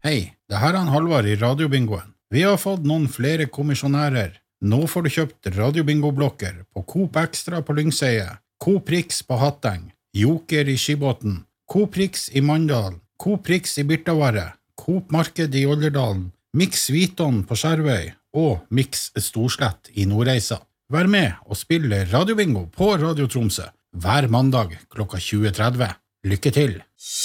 Hei, det her er Halvard i Radiobingoen. Vi har fått noen flere kommisjonærer. Nå får du kjøpt Radiobingo-blokker på Coop Extra på Lyngseie, Coop Rix på Hatteng, Joker i Skibåten, Coop Rix i Mandal, Coop Rix i Birtavarre, Coop Marked i Olderdalen, Mix Viton på Skjervøy og Mix Storslett i Nordreisa. Vær med og spille Radiobingo på Radio Tromsø hver mandag klokka 20:30. Lykke til!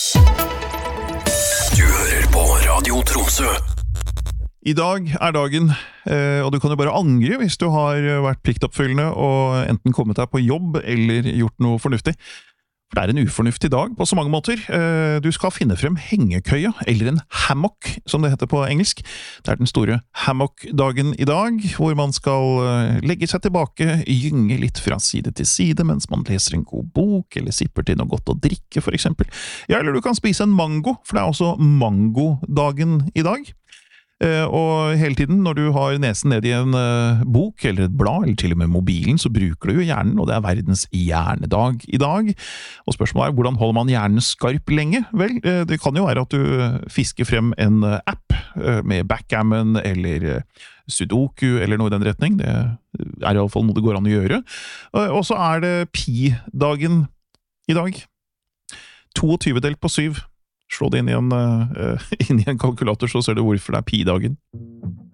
Du hører på Radio Tromsø. I dag er dagen, og du kan jo bare angre hvis du har vært pliktoppfyllende og enten kommet deg på jobb eller gjort noe fornuftig. For det er en ufornuftig dag på så mange måter. Du skal finne frem hengekøya, eller en hammock, som det heter på engelsk. Det er den store hammock-dagen i dag, hvor man skal legge seg tilbake, gynge litt fra side til side mens man leser en god bok, eller sipper til noe godt å drikke, for eksempel. Ja, eller du kan spise en mango, for det er også mango-dagen i dag. Og hele tiden når du har nesen ned i en bok eller et blad, eller til og med mobilen, så bruker du jo hjernen, og det er verdens hjernedag i dag. Og spørsmålet er, hvordan holder man hjernen skarp lenge? Vel, det kan jo være at du fisker frem en app med backgammon eller sudoku eller noe i den retning. Det er i alle fall noe det går an å gjøre. Og så er det pi-dagen i dag. 22 delt på 7. Slå det inn i en kalkulator, så ser du hvorfor det er pi-dagen.